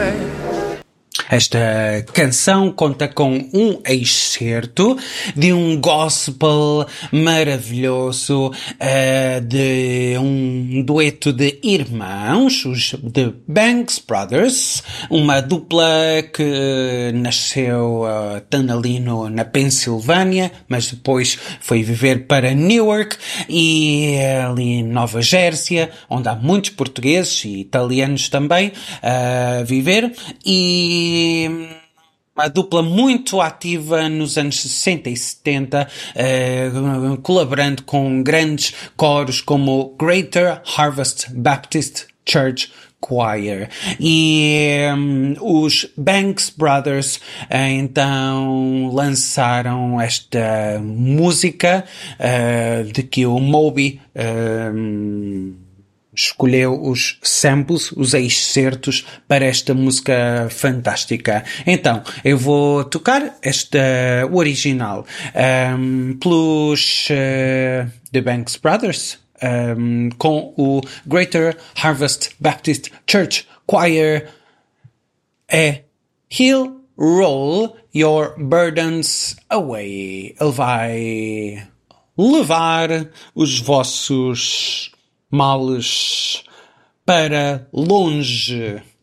Esta canção conta com um excerto de um gospel maravilhoso de um dueto de irmãos, os The Banks Brothers, uma dupla que nasceu ali na Pensilvânia, mas depois foi viver para Newark e ali em Nova Jersey, onde há muitos portugueses e italianos também a viver, e uma dupla muito ativa nos anos 60 e 70, colaborando com grandes coros como o Greater Harvest Baptist Church Choir. E os Banks Brothers então lançaram esta música de que o Moby escolheu os samples, os excertos para esta música fantástica. Então, eu vou tocar o original pelos The Banks Brothers, com o Greater Harvest Baptist Church Choir. He'll roll your burdens away. Ele vai levar os vossos males para longe.